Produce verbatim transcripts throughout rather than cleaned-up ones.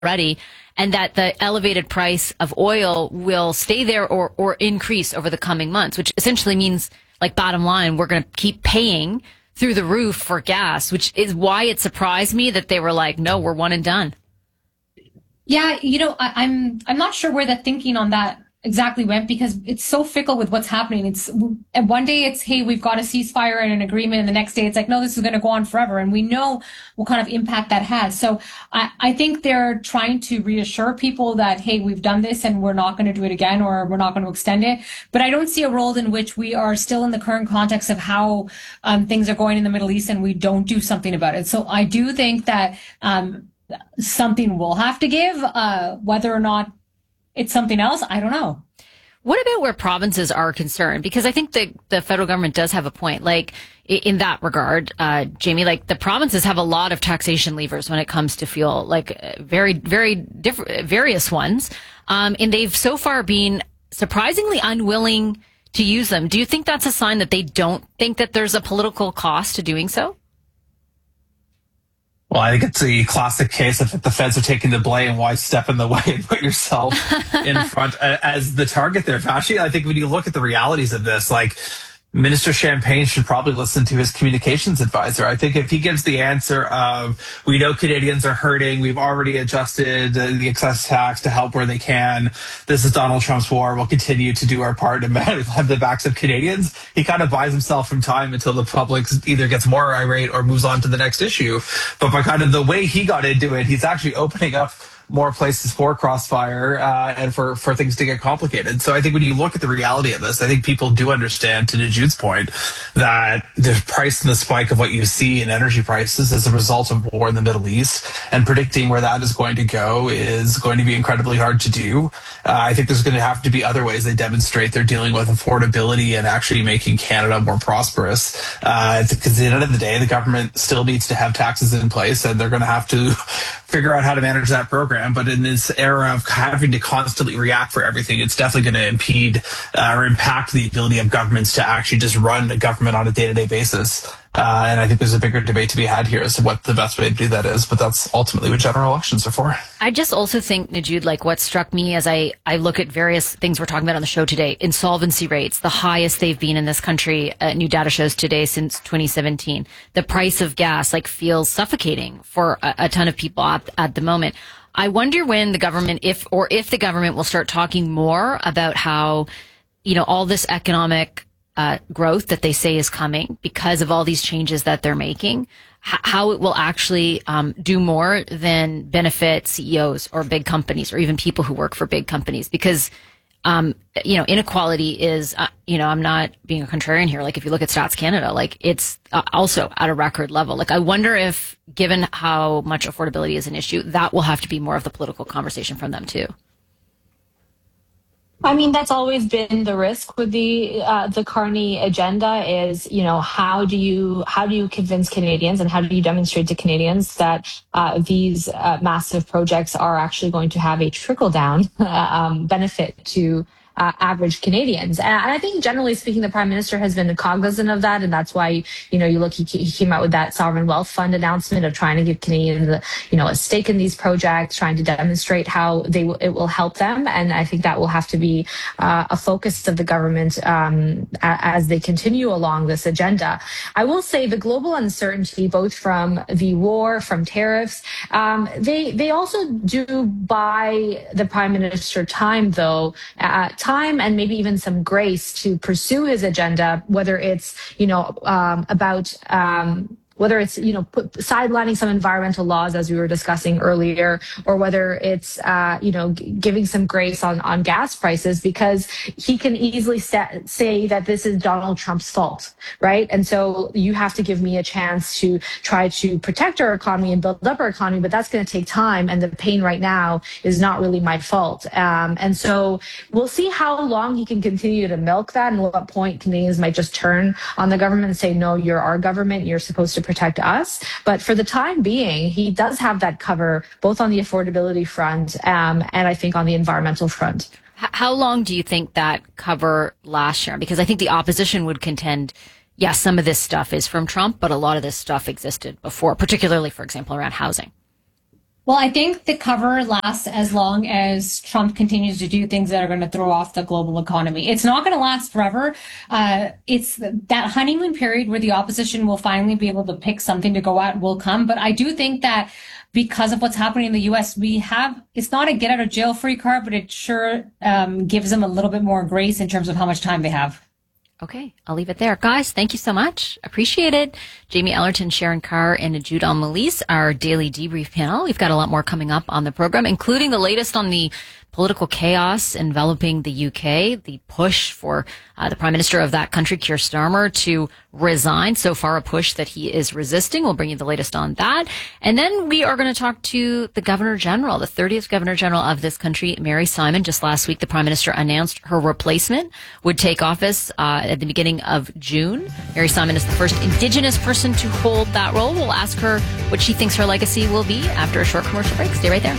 already, and that the elevated price of oil will stay there or, or increase over the coming months, which essentially means, like, bottom line, we're going to keep paying through the roof for gas, which is why it surprised me that they were like, no, we're one and done. Yeah, you know, I, I'm I'm not sure where the thinking on that exactly went, because it's so fickle with what's happening. It's and one day it's, hey, we've got a ceasefire and an agreement, and the next day it's like, no, this is going to go on forever, and we know what kind of impact that has. So I, I think they're trying to reassure people that, hey, we've done this and we're not going to do it again, or we're not going to extend it. But I don't see a world in which we are still in the current context of how um, things are going in the Middle East and we don't do something about it. So I do think that um, something will have to give, uh, whether or not it's something else, I don't know. What about where provinces are concerned? Because I think the, the federal government does have a point. Like, in that regard, uh, Jamie, like, the provinces have a lot of taxation levers when it comes to fuel, like, very, very different, various ones. Um, and they've so far been surprisingly unwilling to use them. Do you think that's a sign that they don't think that there's a political cost to doing so? Well, I think it's a classic case of if the feds are taking the blame, why step in the way and put yourself in front as the target there, Vashi? I think when you look at the realities of this, like, Minister Champagne should probably listen to his communications advisor. I think if he gives the answer of, we know Canadians are hurting, we've already adjusted the excess tax to help where they can, this is Donald Trump's war, we'll continue to do our part and have the backs of Canadians, he kind of buys himself from time until the public either gets more irate or moves on to the next issue. But by kind of the way he got into it, he's actually opening up more places for crossfire uh, and for, for things to get complicated. So I think when you look at the reality of this, I think people do understand, to Jude's point, that the price and the spike of what you see in energy prices as a result of war in the Middle East, and predicting where that is going to go is going to be incredibly hard to do. Uh, I think there's going to have to be other ways they demonstrate they're dealing with affordability and actually making Canada more prosperous. Uh, because at the end of the day, the government still needs to have taxes in place, and they're going to have to figure out how to manage that program. But in this era of having to constantly react for everything, it's definitely going to impede uh, or impact the ability of governments to actually just run a government on a day-to-day basis. Uh, and I think there's a bigger debate to be had here as to what the best way to do that is. But that's ultimately what general elections are for. I just also think, Najood, like, what struck me as I, I look at various things we're talking about on the show today, insolvency rates, the highest they've been in this country, uh, new data shows today, since twenty seventeen. The price of gas, like, feels suffocating for a, a ton of people at, at the moment. I wonder when the government, if or if the government will start talking more about how, you know, all this economic uh, growth that they say is coming because of all these changes that they're making, h- how it will actually um, do more than benefit C E Os or big companies or even people who work for big companies. Because, um, you know, inequality is, uh, you know, I'm not being a contrarian here. Like, if you look at Stats Canada, like, it's uh, also at a record level. Like, I wonder if, given how much affordability is an issue, that will have to be more of the political conversation from them too. I mean, that's always been the risk with the uh, the Carney agenda is, you know, how do you how do you convince Canadians and how do you demonstrate to Canadians that uh, these uh, massive projects are actually going to have a trickle down uh, um, benefit to Uh, average Canadians. And I think, generally speaking, the Prime Minister has been cognizant of that. And that's why, you know, you look, he, he came out with that Sovereign Wealth Fund announcement of trying to give Canadians, a, you know, a stake in these projects, trying to demonstrate how they w- it will help them. And I think that will have to be uh, a focus of the government um, a- as they continue along this agenda. I will say the global uncertainty, both from the war, from tariffs, um, they, they also do buy the Prime Minister time, though, uh, time and maybe even some grace to pursue his agenda, whether it's, you know, um, about um, whether it's, you know, put, sidelining some environmental laws, as we were discussing earlier, or whether it's, uh, you know, g- giving some grace on, on gas prices, because he can easily sa- say that this is Donald Trump's fault, right? And so you have to give me a chance to try to protect our economy and build up our economy, but that's going to take time. And the pain right now is not really my fault. Um, and so we'll see how long he can continue to milk that, and at what point Canadians might just turn on the government and say, no, you're our government, you're supposed to protect us. But for the time being, he does have that cover, both on the affordability front um, and I think on the environmental front. How long do you think that cover lasts, Sharon? Because I think the opposition would contend, yes, some of this stuff is from Trump, but a lot of this stuff existed before, particularly, for example, around housing. Well, I think the cover lasts as long as Trump continues to do things that are going to throw off the global economy. It's not going to last forever. Uh, it's that honeymoon period where the opposition will finally be able to pick something to go at will come. But I do think that because of what's happening in the U S, we have, it's not a get out of jail free card, but it sure um, gives them a little bit more grace in terms of how much time they have. Okay, I'll leave it there. Guys, thank you so much. Appreciate it. Jamie Ellerton, Sharon Carr, and Jude Al-Malise, our daily debrief panel. We've got a lot more coming up on the program, including the latest on the political chaos enveloping the U K, the push for uh, the Prime Minister of that country, Keir Starmer, to resign. So far, a push that he is resisting. We'll bring you the latest on that. And then we are going to talk to the Governor General, the thirtieth Governor General of this country, Mary Simon. Just last week, the Prime Minister announced her replacement would take office uh, at the beginning of June. Mary Simon is the first Indigenous person to hold that role. We'll ask her what she thinks her legacy will be after a short commercial break. Stay right there.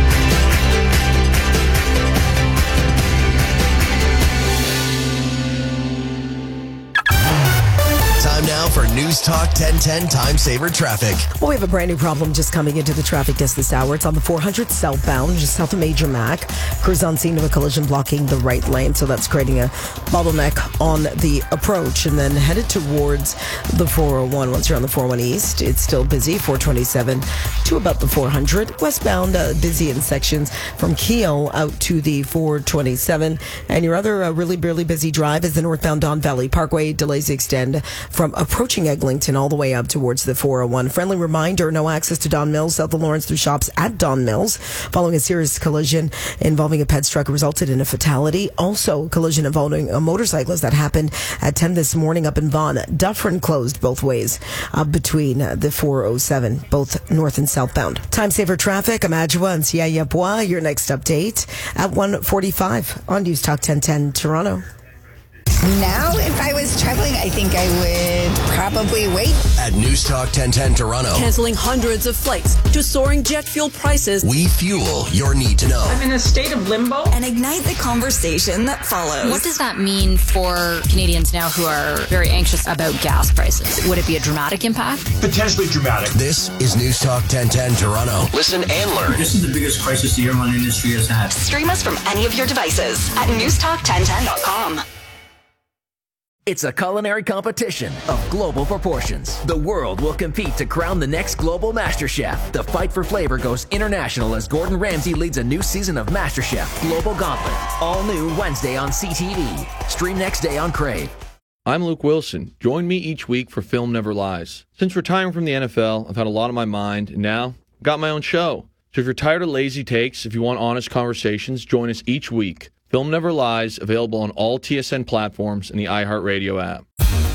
Time now for News Talk ten ten Time Saver Traffic. Well, we have a brand new problem just coming into the traffic desk this hour. It's on the four hundred southbound, just south of Major Mac. Crews on scene of a collision blocking the right lane, so that's creating a bottleneck on the approach. And then headed towards the four oh one. Once you're on the four oh one East, it's still busy. four twenty-seven to about the four hundred. Westbound, uh, busy in sections from Keogh out to the four twenty-seven. And your other uh, really, really busy drive is the northbound Don Valley Parkway. Delays extend from approaching Eglinton all the way up towards the four oh one. Friendly reminder, no access to Don Mills, south of Lawrence through shops at Don Mills. Following a serious collision involving a ped truck resulted in a fatality. Also, a collision involving a motorcyclist that happened at ten this morning up in Vaughan. Dufferin closed both ways uh, between uh, the four oh seven, both north and southbound. Time saver traffic, I'm Adjoa and Siaya Bois. Your next update at one forty-five on News Talk ten ten Toronto. Now, if I was traveling, I think I would probably wait. At News Talk ten ten Toronto, canceling hundreds of flights to soaring jet fuel prices. We fuel your need to know. I'm in a state of limbo. And ignite the conversation that follows. What does that mean for Canadians now who are very anxious about gas prices? Would it be a dramatic impact? Potentially dramatic. This is News Talk ten ten Toronto. Listen and learn. This is the biggest crisis the airline industry has had. Stream us from any of your devices at news talk ten ten dot com. It's a culinary competition of global proportions. The world will compete to crown the next global master chef. The fight for flavor goes international as Gordon Ramsay leads a new season of MasterChef Global Gauntlet. All new Wednesday on C T V. Stream next day on Crave. I'm Luke Wilson. Join me each week for Film Never Lies. Since retiring from the N F L, I've had a lot on my mind, and now I've got my own show. So if you're tired of lazy takes, if you want honest conversations, join us each week. Film Never Lies, available on all T S N platforms and the iHeartRadio app.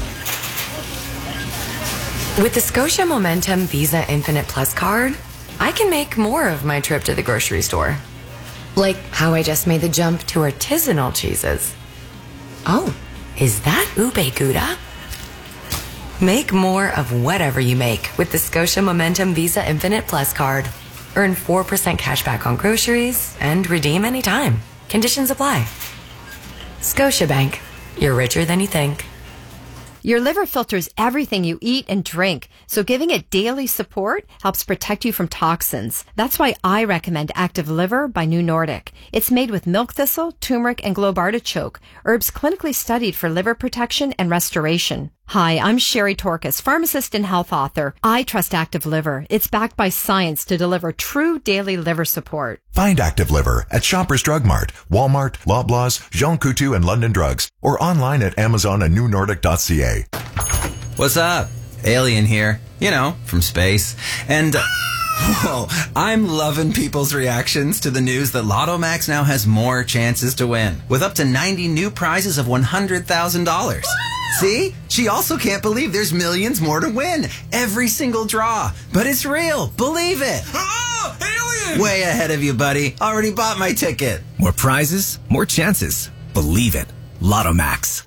With the Scotia Momentum Visa Infinite Plus card, I can make more of my trip to the grocery store. Like how I just made the jump to artisanal cheeses. Oh, is that ube gouda? Make more of whatever you make with the Scotia Momentum Visa Infinite Plus card. Earn four percent cash back on groceries and redeem anytime. Conditions apply. Scotiabank. You're richer than you think. Your liver filters everything you eat and drink, so giving it daily support helps protect you from toxins. That's why I recommend Active Liver by New Nordic. It's made with milk thistle, turmeric, and globe artichoke, herbs clinically studied for liver protection and restoration. Hi, I'm Sherry Torkas, pharmacist and health author. I trust Active Liver. It's backed by science to deliver true daily liver support. Find Active Liver at Shoppers Drug Mart, Walmart, Loblaws, Jean Coutu, and London Drugs, or online at Amazon and new nordic dot c a. What's up? Alien here. You know, from space. And... Uh, whoa, I'm loving people's reactions to the news that Lotto Max now has more chances to win, with up to ninety new prizes of one hundred thousand dollars. See? She also can't believe there's millions more to win. Every single draw. But it's real. Believe it. Oh, alien! Way ahead of you, buddy. Already bought my ticket. More prizes, more chances. Believe it. Lotto Max.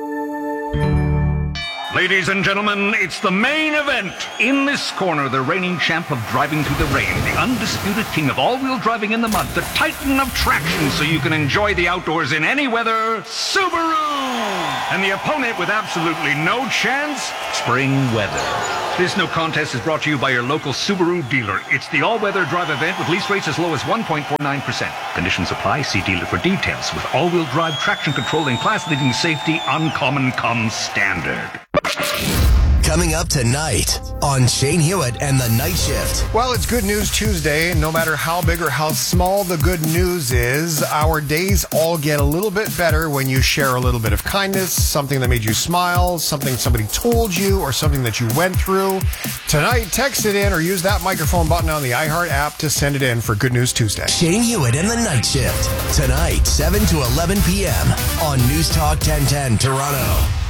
Ladies and gentlemen, it's the main event. In this corner, the reigning champ of driving through the rain, the undisputed king of all-wheel driving in the mud, the titan of traction so you can enjoy the outdoors in any weather, Subaru! And the opponent with absolutely no chance, spring weather. This no contest is brought to you by your local Subaru dealer. It's the all-weather drive event with lease rates as low as one point four nine percent. Conditions apply. See dealer for details. With all-wheel drive, traction control, and class-leading safety, Uncommon comes standard. Coming up tonight on Shane Hewitt and the Night Shift. Well, it's Good News Tuesday, and no matter how big or how small the good news is, our days all get a little bit better when you share a little bit of kindness, something that made you smile, something somebody told you, or something that you went through. Tonight, text it in or use that microphone button on the iHeart app to send it in for Good News Tuesday. Shane Hewitt and the Night Shift. Tonight, seven to eleven p.m. on News Talk ten ten Toronto.